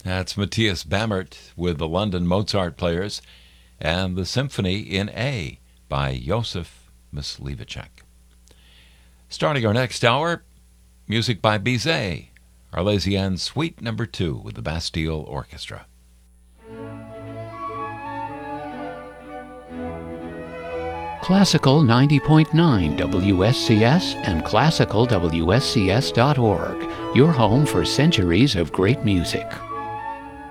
That's Matthias Bammert with the London Mozart Players and the Symphony in A by Josef Myslivacek. Starting our next hour, music by Bizet, Arlésienne Suite No. 2 with the Bastille Orchestra. Classical 90.9 WSCS and classicalwscs.org, your home for centuries of great music.